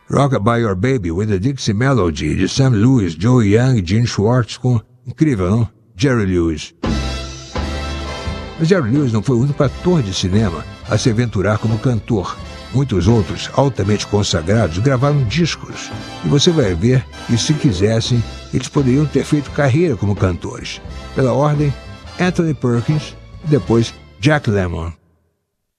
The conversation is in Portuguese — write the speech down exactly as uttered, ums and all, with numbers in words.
Rockabye Your Baby with a Dixie Melody, de Sam Lewis, Joe Young e Gene Schwartz, com, incrível, não? Jerry Lewis. Mas Jerry Lewis não foi o único ator de cinema a se aventurar como cantor. Muitos outros, altamente consagrados, gravaram discos. E você vai ver que, se quisessem, eles poderiam ter feito carreira como cantores. Pela ordem, Anthony Perkins e depois Jack Lemmon.